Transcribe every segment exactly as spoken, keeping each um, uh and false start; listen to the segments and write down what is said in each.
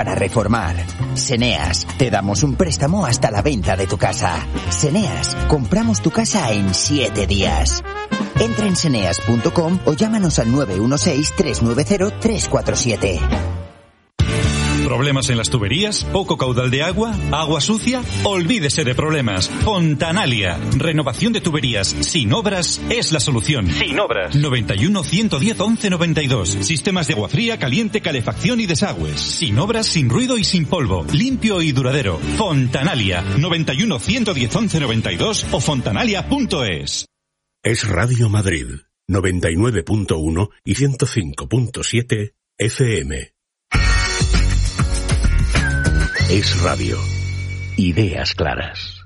Para reformar. Seneas, te damos un préstamo hasta la venta de tu casa. Seneas, compramos tu casa en siete días. Entra en seneas punto com o llámanos al nueve uno seis, tres nueve cero, tres cuatro siete. ¿Problemas en las tuberías? ¿Poco caudal de agua? ¿Agua sucia? Olvídese de problemas. Fontanalia. Renovación de tuberías sin obras es la solución. Sin obras. noventa y uno, ciento diez, once noventa y dos. Sistemas de agua fría, caliente, calefacción y desagües. Sin obras, sin ruido y sin polvo. Limpio y duradero. Fontanalia. noventa y uno, ciento diez, once noventa y dos o fontanalia punto es. Es Radio Madrid. noventa y nueve punto uno y ciento cinco punto siete F M. Es radio. Ideas claras.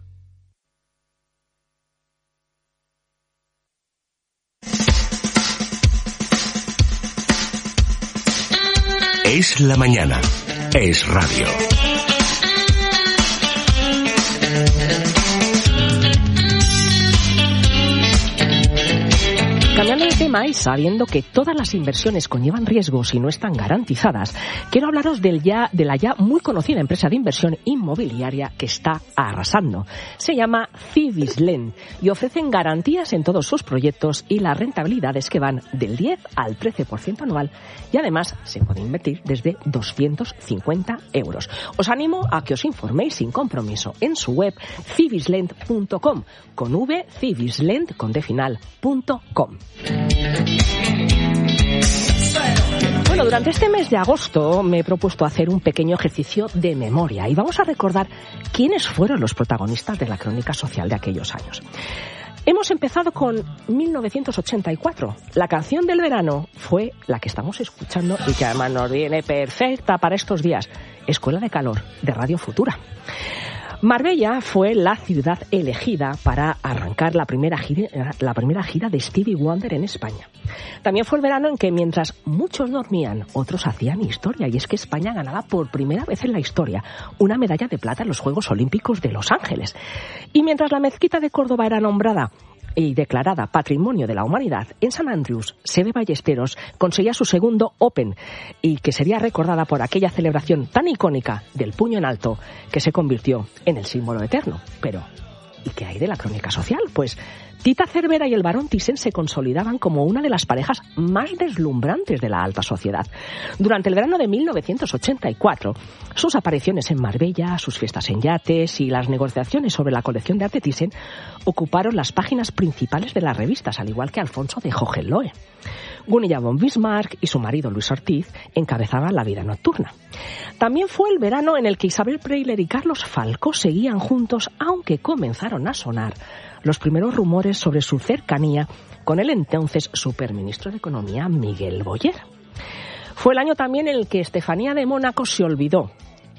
Es la mañana. Es radio. Cambiando de tema y sabiendo que todas las inversiones conllevan riesgos y no están garantizadas, quiero hablaros del ya, de la ya muy conocida empresa de inversión inmobiliaria que está arrasando. Se llama Civislend y ofrecen garantías en todos sus proyectos y las rentabilidades que van del diez al trece por ciento anual y además se puede invertir desde doscientos cincuenta euros. Os animo a que os informéis sin compromiso en su web civislend punto com, con V, civislend con D final, punto com. Bueno, durante este mes de agosto me he propuesto hacer un pequeño ejercicio de memoria y vamos a recordar quiénes fueron los protagonistas de la crónica social de aquellos años. Hemos empezado con mil novecientos ochenta y cuatro. La canción del verano fue la que estamos escuchando y que además nos viene perfecta para estos días. Escuela de Calor, de Radio Futura. Marbella fue la ciudad elegida para arrancar la primera gira, la primera gira de Stevie Wonder en España. También fue el verano en que mientras muchos dormían, otros hacían historia, y es que España ganaba por primera vez en la historia una medalla de plata en los Juegos Olímpicos de Los Ángeles. Y mientras la mezquita de Córdoba era nombrada y declarada Patrimonio de la Humanidad, en San Andrews, Seve Ballesteros conseguía su segundo Open y que sería recordada por aquella celebración tan icónica del puño en alto que se convirtió en el símbolo eterno. Pero, ¿y qué hay de la crónica social? Pues Tita Cervera y el Barón Thyssen se consolidaban como una de las parejas más deslumbrantes de la alta sociedad. Durante el verano de mil novecientos ochenta y cuatro, sus apariciones en Marbella, sus fiestas en yates y las negociaciones sobre la colección de arte Thyssen ocuparon las páginas principales de las revistas, al igual que Alfonso de Hohenlohe. Gunilla von Bismarck y su marido Luis Ortiz encabezaban la vida nocturna. También fue el verano en el que Isabel Preisler y Carlos Falcó seguían juntos, aunque comenzaron a sonar los primeros rumores sobre su cercanía con el entonces superministro de Economía Miguel Boyer. Fue el año también en el que Estefanía de Mónaco se olvidó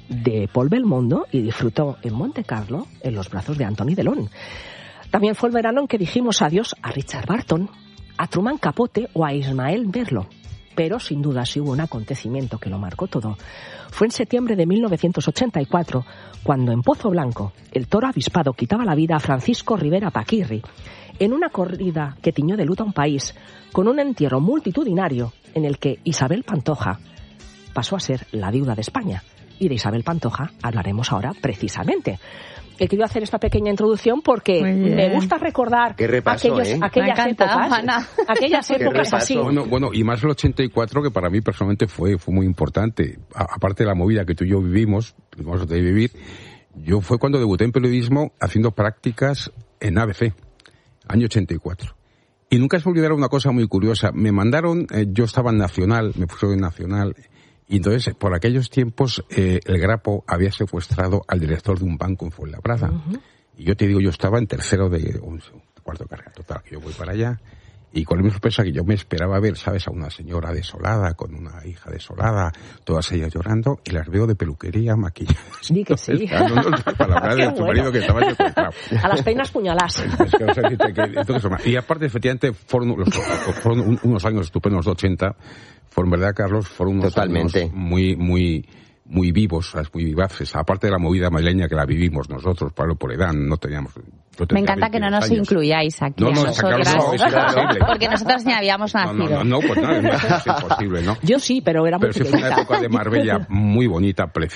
de Paul Belmondo y disfrutó en Monte Carlo en los brazos de Antoni Delon. También fue el verano en que dijimos adiós a Richard Burton, a Truman Capote o a Ismael Merlo. Pero sin duda si hubo un acontecimiento que lo marcó todo, fue en septiembre de mil novecientos ochenta y cuatro, cuando en Pozo Blanco el toro avispado quitaba la vida a Francisco Rivera Paquirri, en una corrida que tiñó de luto a un país, con un entierro multitudinario en el que Isabel Pantoja pasó a ser la viuda de España. Y de Isabel Pantoja hablaremos ahora precisamente. He querido hacer esta pequeña introducción porque me gusta recordar repaso, aquellos, ¿eh? aquellas encantado, épocas, Ana. aquellas épocas así. Bueno, bueno, y más el ochenta y cuatro, que para mí personalmente fue, fue muy importante. A, aparte de la movida que tú y yo vivimos, tuvimos de vivir, yo fue cuando debuté en periodismo haciendo prácticas en A B C, año ochenta y cuatro. Y nunca se me olvidará una cosa muy curiosa. Me mandaron, eh, yo estaba en Nacional, me puse en Nacional, y entonces, por aquellos tiempos, eh, el Grapo había secuestrado al director de un banco en Fuenlabrada. Uh-huh. Y yo te digo, yo estaba en tercero de, un, cuarto de carrera. Total, que yo voy para allá, y con mi sorpresa que yo me esperaba ver, ¿sabes?, a una señora desolada, con una hija desolada, todas ellas llorando, y las veo de peluquería, maquilladas. Sí, que sí. Dándonos las palabras de tu marido que estaba secuestrado. A las peinas puñalas. Es que no sé decirte que, entonces, y aparte, efectivamente, fueron, los, fueron unos años estupendos, los ochenta, fueron, ¿verdad, Carlos? Fueron unos Totalmente. años muy, muy, muy vivos, muy vivaces, aparte de la movida madrileña que la vivimos nosotros, Pablo, por edad, no teníamos... Me encanta que no nos años. incluyáis aquí no, no, a nosotras, no, es imposible. Porque nosotros ni habíamos nacido. No, no, no, no pues nada, no, es imposible, ¿no? Yo sí, pero era muy Pero sí fue una época de Marbella muy bonita, preciosa.